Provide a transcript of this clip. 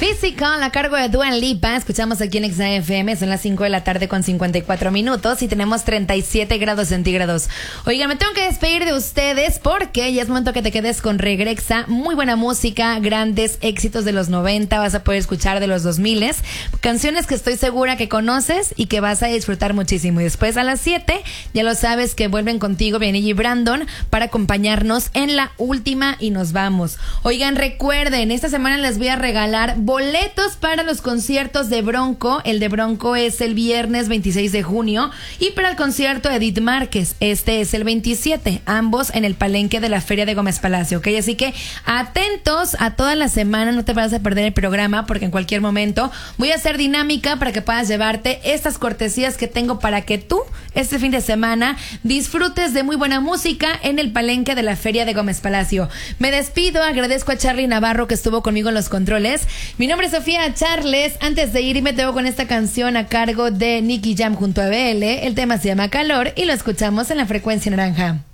Physical, a cargo de Dua Lipa. Escuchamos aquí en XFM, son las 5 de la tarde con 54 minutos y tenemos 37 grados centígrados. Oigan, me tengo que despedir de ustedes porque ya es momento que te quedes con Regrexa. Muy buena música, grandes éxitos de los 90, vas a poder escuchar de los 2000, canciones que estoy segura que conoces y que vas a disfrutar muchísimo. Y después a las 7, ya lo sabes que vuelven contigo Vianey y Brandon para acompañarnos en la última y nos vamos. Oigan, recuerden, esta semana les voy a regalar boletos para los conciertos de Bronco. El de Bronco es el viernes 26 de junio y para el concierto de Edith Márquez, este es el 27, ambos en el palenque de la Feria de Gómez Palacio, ¿ok? Así que atentos a toda la semana, no te vas a perder el programa porque en cualquier momento voy a hacer dinámica para que puedas llevarte estas cortesías que tengo para que tú este fin de semana disfrutes de muy buena música en el palenque de la Feria de Gómez Palacio. Me despido, agradezco a Charlie Navarro que estuvo conmigo en los controles. Mi nombre es Sofía Charles. Antes de irme te voy con esta canción a cargo de Nicky Jam junto a BL. El tema se llama Calor y lo escuchamos en la frecuencia naranja.